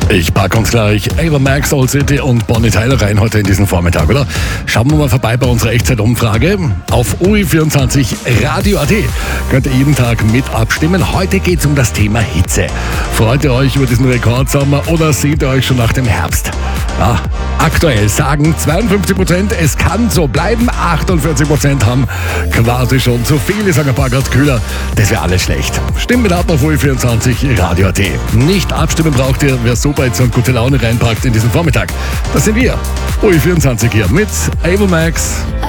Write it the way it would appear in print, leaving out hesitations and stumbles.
Ich packe uns gleich Ava Max, Old City und Bonnie Tyler rein heute in diesen Vormittag, oder? Schauen wir mal vorbei bei unserer Echtzeitumfrage. Auf UI24 Radio.at könnt ihr jeden Tag mit abstimmen. Heute geht es um das Thema Hitze. Freut ihr euch über diesen Rekordsommer oder seht ihr euch schon nach dem Herbst? Ja, aktuell sagen 52%, es kann so bleiben. 48% haben quasi schon zu viel. Ich sage ein paar Grad kühler. Das wäre alles schlecht. Stimmt mit ab auf UI24 Radio.at. Nicht abstimmen braucht ihr, wer super jetzt und gute Laune reinpackt in diesen Vormittag. Das sind wir. UI24 hier mit Ava Max.